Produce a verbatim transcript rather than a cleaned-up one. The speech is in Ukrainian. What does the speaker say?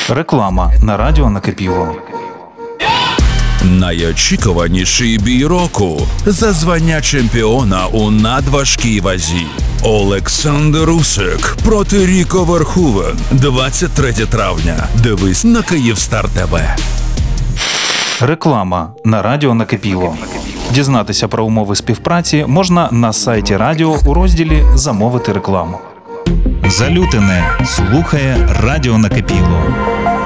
Реклама на радіо накипіло. Найочікуваніший бій року за звання чемпіона у надважкій вазі. Олександр Усик проти Ріко Верховен. двадцять третє травня. Дивись на Київстар ТВ. Реклама на радіо накипіло. Дізнатися про умови співпраці можна на сайті радіо у розділі «Замовити рекламу». Залютине слухає радіо накипіло.